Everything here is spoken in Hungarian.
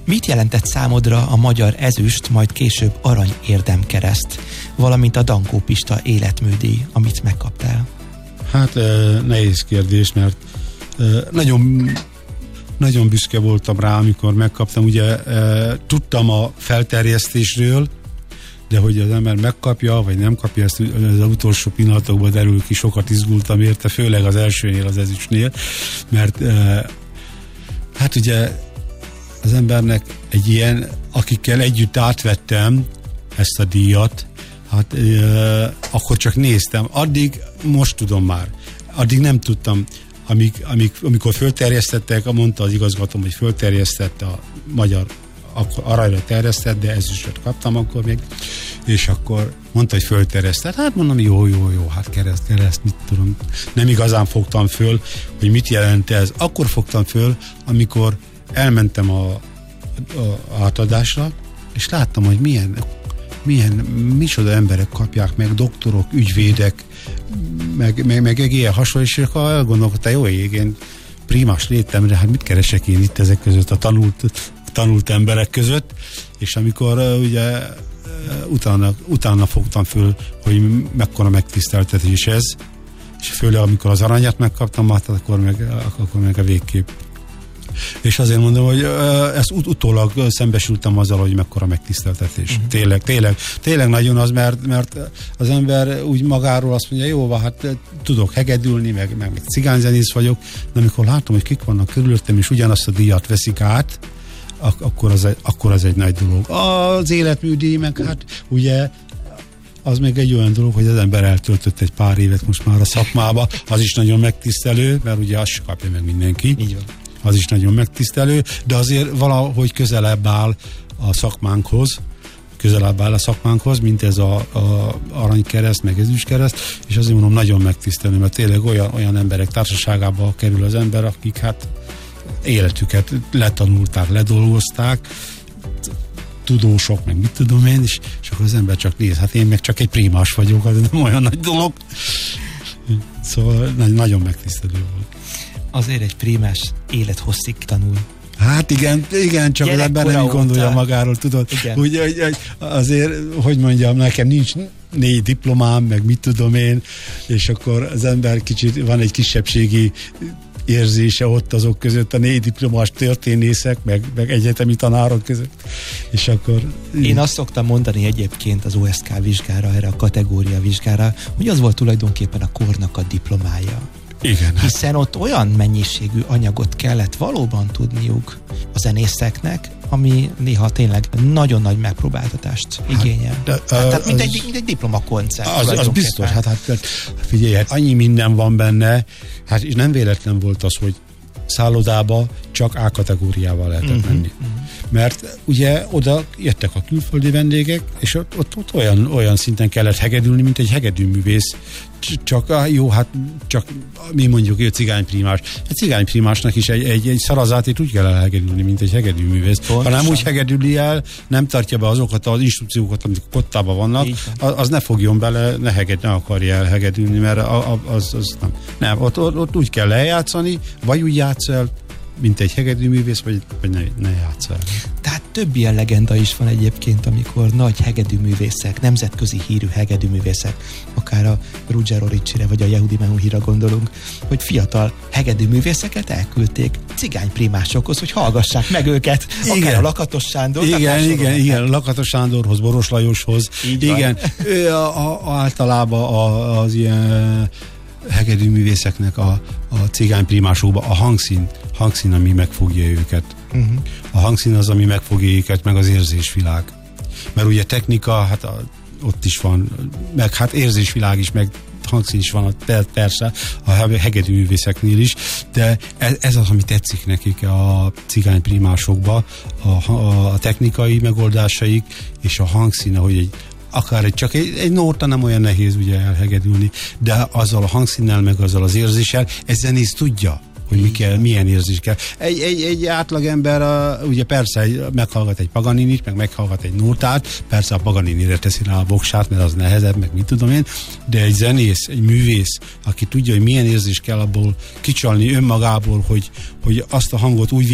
Mit jelentett számodra a magyar ezüst, majd később arany érdemkereszt, valamint a Dankó Pista életműdíj, amit megkaptál? Hát nehéz kérdés, mert nagyon büszke voltam rá, amikor megkaptam. Ugye tudtam a felterjesztésről, de hogy az ember megkapja, vagy nem kapja, ezt az utolsó pillanatokban derül ki, sokat izgultam érte, főleg az elsőnél, az ezüstnél, mert hát ugye az embernek egy ilyen, akikkel együtt átvettem ezt a díjat, hát akkor csak néztem. Addig, most tudom már, addig nem tudtam, amikor fölterjesztettek, mondta az igazgatóm, hogy fölterjesztett a magyar, akkor aranyra terjesztett, de ezüstöt kaptam akkor még, és akkor mondta, hogy fölterjesztett. Hát mondom, jó, hát kereszt, mit tudom. Nem igazán fogtam föl, hogy mit jelent ez. Akkor fogtam föl, amikor elmentem a átadásra, és láttam, hogy micsoda emberek kapják meg, doktorok, ügyvédek, meg ilyen hasonló, és akkor elgondolkodtam, jó ég, én primás létemre, hát mit keresek én itt ezek között, a tanult emberek között, és amikor ugye utána fogtam föl, hogy mekkora megtiszteltetés ez, és főleg amikor az aranyat megkaptam, hát akkor meg a végképp. És azért mondom, hogy ezt utólag szembesültem azzal, hogy mekkora megtiszteltetés. Tényleg nagyon az, mert az ember úgy magáról azt mondja, jó, hát tudok hegedülni, meg cigányzenész vagyok, de amikor látom, hogy kik vannak körülöttem, és ugyanazt a díjat veszik át, akkor az egy nagy dolog. Az életműdíj, meg hát ugye az még egy olyan dolog, hogy az ember eltöltött egy pár évet most már a szakmába, az is nagyon megtisztelő, mert ugye azt se kapja meg mindenki. Így van. Az is nagyon megtisztelő, de azért valahogy közelebb áll a szakmánkhoz, mint ez a aranykereszt, meg ezüstkereszt, és azért mondom, nagyon megtisztelő, mert tényleg olyan emberek társaságába kerül az ember, akik hát életüket letanulták, ledolgozták, tudósok, meg mit tudom én, és akkor az ember csak néz, hát én meg csak egy primás vagyok, az nem olyan nagy dolog. Szóval nagyon megtisztelő volt. Azért egy primás élethosszig tanul. Hát igen, csak az ember nem gondolja magáról, tudod. Úgy, azért, hogy mondjam, nekem nincs 4 diplomám, meg mit tudom én, és akkor az ember kicsit, van egy kisebbségi érzése ott azok között, a 4 diplomás történészek, meg egyetemi tanárok között. És akkor... Én azt szoktam mondani egyébként az OSK vizsgára, erre a kategória vizsgára, hogy az volt tulajdonképpen a kornak a diplomája. Igen. Hiszen ott olyan mennyiségű anyagot kellett valóban tudniuk a zenészeknek, ami néha tényleg nagyon nagy megpróbáltatást igényel. Tehát mint egy diplomakoncert. Az biztos, hát figyelj, hát annyi minden van benne, hát és nem véletlen volt az, hogy szállodába csak A kategóriával lehetett menni. Mert ugye oda jöttek a külföldi vendégek, és ott olyan szinten kellett hegedülni, mint egy hegedűművész. Csak mi mondjuk egy cigányprímás. Egy cigányprímásnak is egy szarazátét úgy kell elhegedülni, mint egy hegedűművész. Ha nem úgy hegedüli el, nem tartja be azokat az instrukciókat, amik kottában vannak, az ne fogjon bele, ne akarja elhegedülni, mert az nem. Nem, ott úgy kell eljátszani, vagy úgy játsz el, mint egy hegedűművész, vagy ne játsz el. Tehát több ilyen legenda is van egyébként, amikor nagy hegedűművészek, nemzetközi hírű hegedűművészek, akár a Ruggero Riccire vagy a Yehudi Menuhinra gondolunk, hogy fiatal hegedűművészeket elküldték cigányprímásokhoz, hogy hallgassák meg őket, akár a Lakatos Sándor. Igen, Lakatos Sándorhoz, Boros Lajoshoz. Igen, ő általában az ilyen hegedűművészeknek a cigányprímásokba a hangszín, ami megfogja őket. A hangszín az, ami megfogja őket, meg az érzésvilág. Mert ugye technika, hát ott is van, meg hát érzésvilág is, meg hangszín is van, persze, a hegedűművészeknél is, de ez az, ami tetszik nekik a cigányprímásokba, a technikai megoldásaik, és a hangszíne, hogy akár csak egy nóta nem olyan nehéz ugye elhegedülni, de azzal a hangszínnel, meg azzal az érzéssel, ez zenész tudja, hogy milyen érzés kell. Egy átlagember ugye persze meghallgat egy Paganinit, meg meghallgat egy nótát, persze a Paganinire teszi rá a voksát, mert az nehezebb, meg mit tudom én, de egy zenész, egy művész, aki tudja, hogy milyen érzés kell abból kicsalni önmagából, hogy azt a hangot úgy